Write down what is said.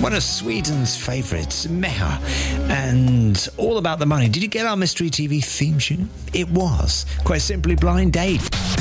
One of Sweden's favourites, Meha, and All About the Money. Did you get our Mystery TV theme tune? It was, quite simply, Blind Date.